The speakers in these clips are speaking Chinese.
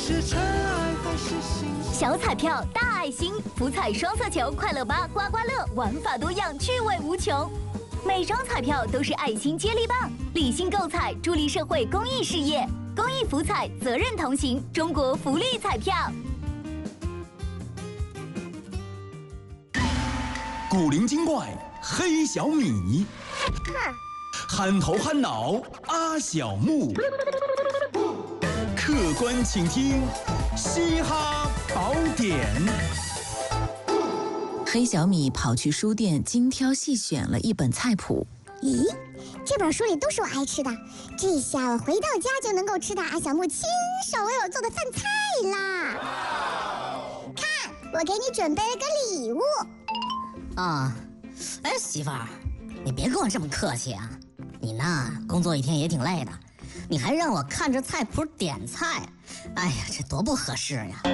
是尘埃还是星星？ 小彩票大爱心，福彩双色球、快乐吧、刮刮乐，玩法多样，趣味无穷。每张彩票都是爱心接力棒，理性购彩，助力社会公益事业。公益福彩，责任同行，中国福利彩票。 古灵精怪黑小米，憨头憨脑阿小木，客官请听嘻哈宝典。 黑小米跑去书店精挑细选了一本菜谱。 咦，这本书里都是我爱吃的，这下我回到家就能够吃到阿小木亲手为我做的饭菜啦！看，我给你准备了个礼物。 哎，媳妇儿，你别跟我这么客气啊！你呢，工作一天也挺累的，你还让我看着菜谱点菜，哎呀，这多不合适呀！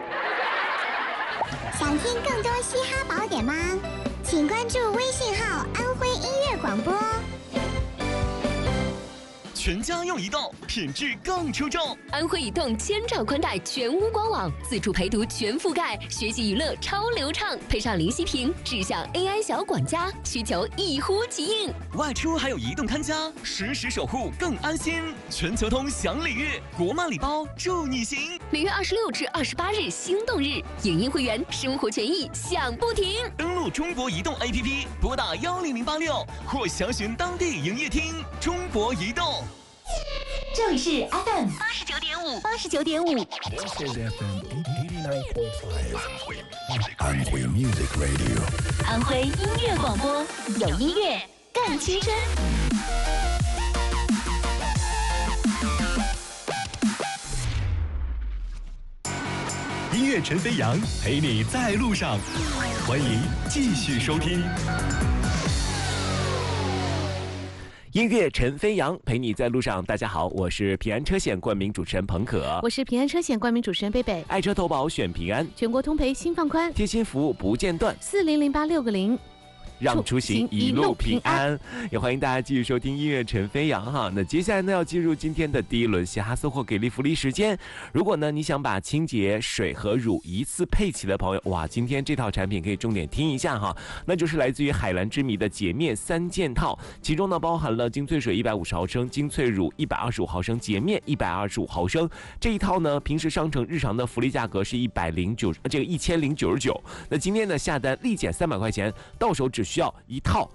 想听更多嘻哈宝典吗？请关注微信号“安徽音乐广播”。 全家用移动，品质更出众。 安徽移动千兆宽带全屋官网，自主陪读全覆盖，学习娱乐超流畅，配上灵犀屏，智享 AI 小管家，需求一呼即应。 外出还有移动看家，实时守护更安心。全球通享礼遇，国漫礼包助你行。 6月26至28日心动日，影音会员生活权益享不停。 登录中国移动 APP， 拨打10086或详询当地营业厅。中国移动。 这里是 FM 89.5。 This is FM 89.5。安徽 Music Radio。 安徽音乐广播，有音乐更青春。 音乐陈飞扬陪你在路上，欢迎继续收听。音乐陈飞扬陪你在路上，大家好，我是平安车险冠名主持人彭可， 我是平安车险冠名主持人贝贝。 爱车投保选平安， 全国通赔心放宽， 贴心服务不间断 ，4008660。 让出行一路平安，也欢迎大家继续收听音乐陈飞扬哈。那接下来呢，要进入今天的第一轮嘻哈搜货给力福利时间。如果呢你想把清洁水和乳一次配齐的朋友，哇，今天这套产品可以重点听一下哈。那就是来自于海蓝之谜的洁面3件套，其中呢包含了精粹水150毫升、精粹乳125毫升、洁面125毫升。这一套呢，平时商城日常的福利价格是1099，那今天呢下单立减300块钱，到手只需要一套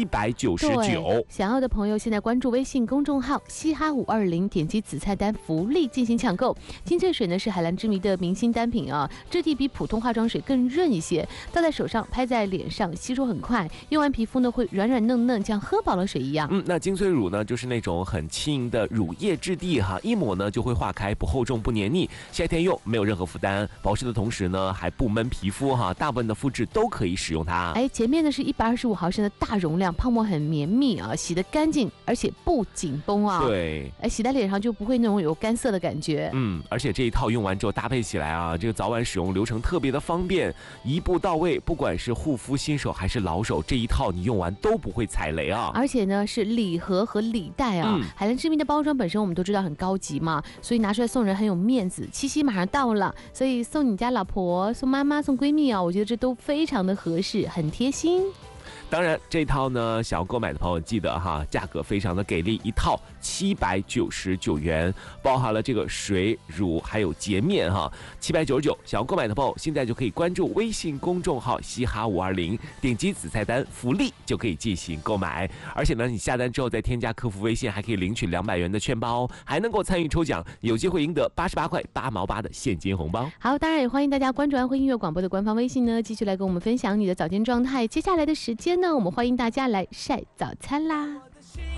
799。 想要的朋友现在关注微信公众号嘻哈520，点击子菜单福利进行抢购。精粹水呢是海蓝之谜的明星单品啊，质地比普通化妆水更润一些，倒在手上拍在脸上吸收很快，用完皮肤呢会软软嫩嫩，像喝饱了水一样。 那精粹乳呢就是那种很轻盈的乳液质地哈，一抹呢就会化开，不厚重不黏腻，夏天用没有任何负担，保湿的同时呢还不闷皮肤哈，大部分的肤质都可以使用它。 前面呢是125毫升的大容量，泡沫很绵密啊，洗得干净，而且不紧绷啊。 对， 洗在脸上就不会那种有干涩的感觉。 而且这一套用完之后搭配起来啊，这个早晚使用流程特别的方便，一步到位，不管是护肤新手还是老手，这一套你用完都不会踩雷啊。 而且呢是礼盒和礼袋啊，海蓝之谜的包装本身我们都知道很高级嘛，所以拿出来送人很有面子。七夕马上到了，所以送你家老婆、送妈妈、送闺蜜啊，我觉得这都非常的合适，很贴心。 当然这套呢想要购买的朋友记得哈，价格非常的给力，一套799元，包含了这个水乳还有洁面哈，799。想要购买的朋友现在就可以关注微信公众号嘻哈520，点击子菜单福利就可以进行购买。而且呢你下单之后再添加客服微信，还可以领取200元的券包，还能够参与抽奖，有机会赢得88块8毛8的现金红包。 好，当然也欢迎大家关注安徽音乐广播的官方微信呢，继续来跟我们分享你的早间状态。接下来的时间呢，我们欢迎大家来晒早餐啦。